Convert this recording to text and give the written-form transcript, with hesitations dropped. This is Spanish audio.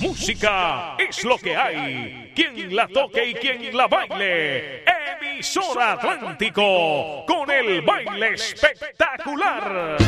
música es lo que hay. Quien la toque y quien la baile. Emisora Atlántico, con el baile espectacular.